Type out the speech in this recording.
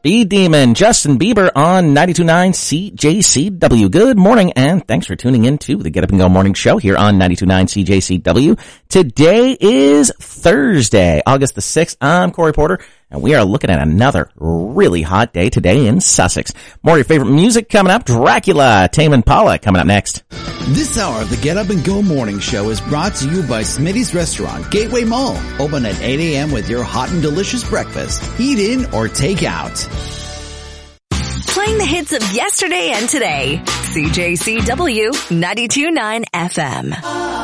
Speed Demon, Justin Bieber on 92.9 CJCW. Good morning, and thanks for tuning in to the Get Up and Go Morning Show here on 92.9 CJCW. Today is Thursday, August the 6th. I'm Corey Porter, and we are looking at another really hot day today in Sussex. More of your favorite music coming up. Dracula, Tame Impala coming up next. This hour of the Get Up and Go Morning Show is brought to you by Smitty's Restaurant, Gateway Mall. Open at 8 a.m. with your hot and delicious breakfast. Eat in or take out. Playing the hits of yesterday and today. CJCW 92.9 FM.